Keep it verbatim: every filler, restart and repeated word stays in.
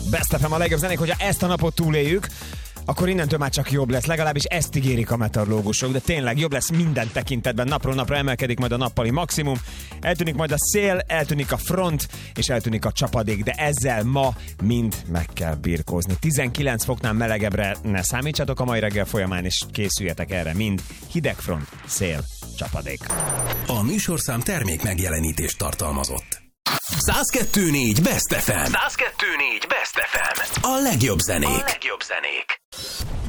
Best ef em a legjobb zenék, hogyha ezt a napot túléljük, akkor innentől már csak jobb lesz. Legalábbis ezt ígérik a meteorológusok, de tényleg jobb lesz minden tekintetben. Napról napra emelkedik majd a nappali maximum. Eltűnik majd a szél, eltűnik a front, és eltűnik a csapadék, de ezzel ma mind meg kell birkózni. tizenkilenc foknál melegebbre ne számítsatok a mai reggel folyamán, és készüljetek erre mind. Hideg front, szél, csapadék. A műsorszám termék megjelenítést tartalmazott. száz kettő négy Best ef em. száz kettő négy Best ef em. A legjobb zenék. A legjobb zenék.